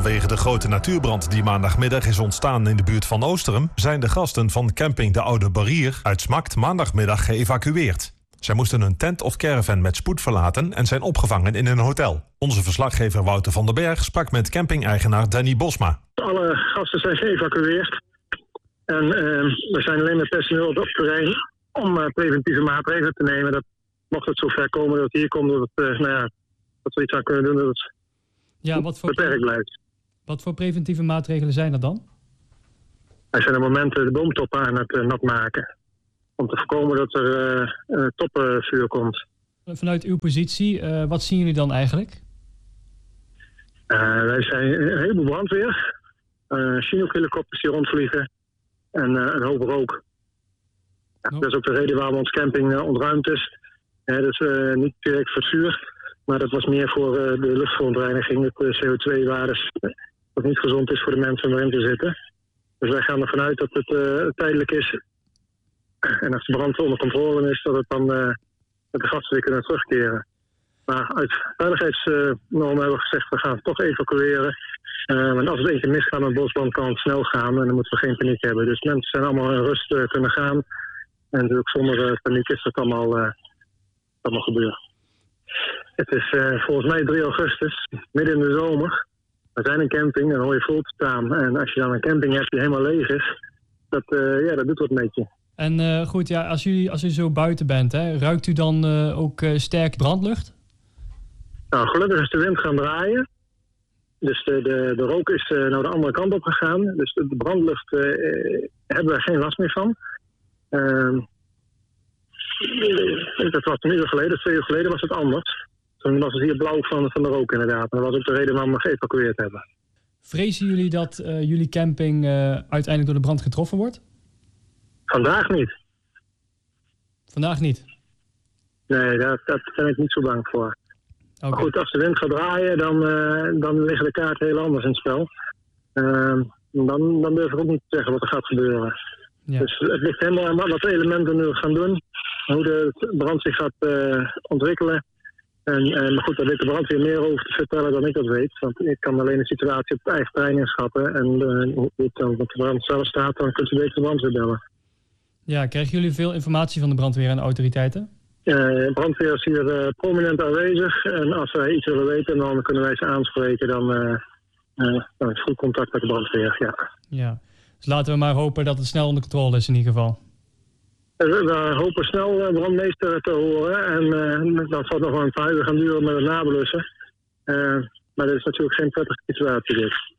Vanwege de grote natuurbrand die maandagmiddag is ontstaan in de buurt van Oosterum zijn de gasten van camping De Oude Barrier uit Smakt maandagmiddag geëvacueerd. Zij moesten hun tent of caravan met spoed verlaten en zijn opgevangen in een hotel. Onze verslaggever Wouter van den Berg sprak met camping-eigenaar Danny Bosma. Alle gasten zijn geëvacueerd. En er zijn alleen maar personeel op het terrein om preventieve maatregelen te nemen. Dat mocht het zover komen dat het hier komt, dat we iets aan kunnen doen dat het beperkt blijft. Wat voor preventieve maatregelen zijn er dan? Wij zijn op het moment de boomtoppen aan het nat maken. Om te voorkomen dat er toppenvuur komt. Vanuit uw positie, wat zien jullie dan eigenlijk? Wij zijn een heleboel brandweer. Chinook-helikopters die rondvliegen. En een hoop rook. Dat is ook de reden waarom ons camping ontruimd is. Dus niet direct voor het vuur. Maar dat was meer voor de luchtverontreiniging. Het CO2-waardes. Wat niet gezond is voor de mensen om erin te zitten. Dus wij gaan ervan uit dat het tijdelijk is. En als de brand onder controle is, dat het dan met de gasten weer kunnen terugkeren. Maar uit veiligheidsnormen hebben we gezegd, we gaan toch evacueren. En als het één keer misgaat met bosbrand, kan het snel gaan en dan moeten we geen paniek hebben. Dus mensen zijn allemaal in rust kunnen gaan. En natuurlijk zonder paniek is dat allemaal gebeurd. Het is volgens mij 3 augustus, midden in de zomer. We zijn een camping, dan hoor je vol te staan. En als je dan een camping hebt die helemaal leeg is, dat doet wat met je. En goed, ja, als u zo buiten bent, ruikt u dan ook sterk brandlucht? Nou, gelukkig is de wind gaan draaien. Dus de rook is naar de andere kant op gegaan. Dus de brandlucht hebben we geen last meer van. Dat was een uur geleden, 2 uur geleden was het anders. Toen was het hier blauw van de rook inderdaad. En dat was ook de reden waarom we geëvacueerd hebben. Vrezen jullie dat jullie camping uiteindelijk door de brand getroffen wordt? Vandaag niet. Vandaag niet? Nee, daar ben ik niet zo bang voor. Okay. Maar goed, als de wind gaat draaien, dan liggen de kaarten heel anders in het spel. Dan durf ik ook niet te zeggen wat er gaat gebeuren. Ja. Dus het ligt helemaal aan wat de elementen nu gaan doen. Hoe de brand zich gaat ontwikkelen. Maar goed, daar weet de brandweer meer over te vertellen dan ik dat weet. Want ik kan alleen de situatie op het eigen terrein inschatten. En hoe het dan op de brand zelf staat, dan kunt u beter de brandweer bellen. Ja, krijgen jullie veel informatie van de brandweer en de autoriteiten? De brandweer is hier prominent aanwezig. En als wij iets willen weten, dan kunnen wij ze aanspreken. Dan is goed contact met de brandweer, ja. Dus laten we maar hopen dat het snel onder controle is in ieder geval. We hopen snel brandmeester te horen. En dat zal nog wel een paar uur gaan duren met het nablussen. Maar dat is natuurlijk geen prettige situatie dit.